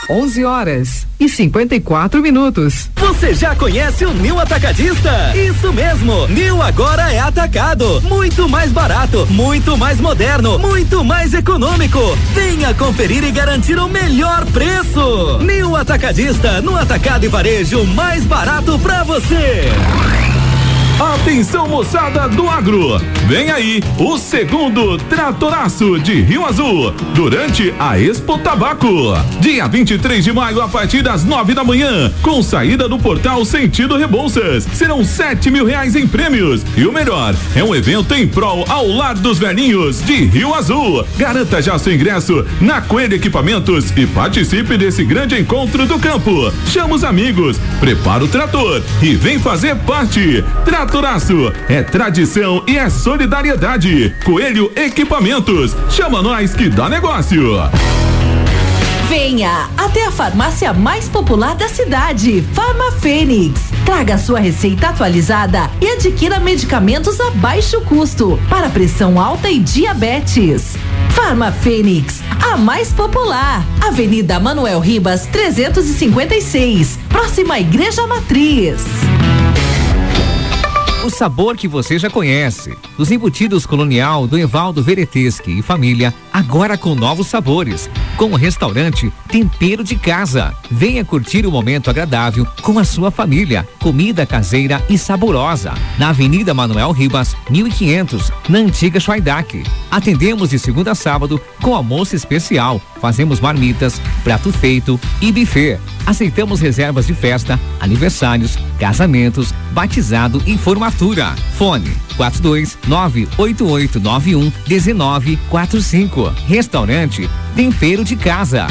11h54. Você já conhece o Nil Atacadista? Isso mesmo, Nil agora é atacado, muito mais barato, muito mais moderno, muito mais econômico. Venha conferir e garantir o melhor preço. Nil Atacadista, no atacado e varejo mais barato pra você. Atenção, moçada do agro, vem aí o segundo Tratoraço de Rio Azul, durante a Expo Tabaco, dia 23 de maio a partir das 9 da manhã, com saída do portal Sentido Rebouças. Serão R$7.000 em prêmios e o melhor, é um evento em prol ao Lar dos Velhinhos de Rio Azul. Garanta já seu ingresso na Coelho Equipamentos e participe desse grande encontro do campo. Chama os amigos, prepara o trator e vem fazer parte. Tratoraço é tradição e é solidariedade. Coelho Equipamentos, chama nós que dá negócio. Venha até a farmácia mais popular da cidade, Farma Fênix. Traga sua receita atualizada e adquira medicamentos a baixo custo para pressão alta e diabetes. Farma Fênix, a mais popular, Avenida Manuel Ribas 356, próxima à Igreja Matriz. O sabor que você já conhece. Os embutidos Colonial do Evaldo Vereteschi e família, agora com novos sabores. Com o restaurante Tempero de Casa. Venha curtir o momento agradável com a sua família. Comida caseira e saborosa. Na Avenida Manuel Ribas, 1500, na antiga Schweidak. Atendemos de segunda a sábado com almoço especial. Fazemos marmitas, prato feito e buffet. Aceitamos reservas de festa, aniversários, casamentos, batizado e formatura. Fone 42988911945. Restaurante Tempero de Casa.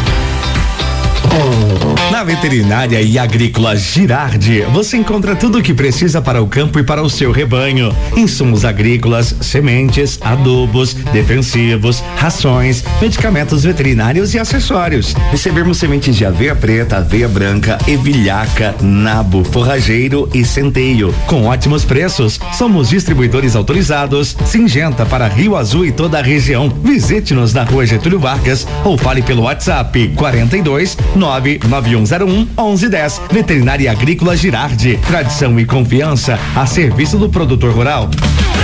Na Veterinária e Agrícola Girardi, você encontra tudo o que precisa para o campo e para o seu rebanho. Insumos agrícolas, sementes, adubos, defensivos, rações, medicamentos veterinários e acessórios. Recebemos sementes de aveia preta, aveia branca, evilhaca, nabo, forrageiro e centeio. Com ótimos preços, somos distribuidores autorizados. Singenta para Rio Azul e toda a região. Visite-nos na Rua Getúlio Vargas ou fale pelo WhatsApp 42-99101-1110. Veterinária Agrícola Girardi, tradição e confiança a serviço do produtor rural.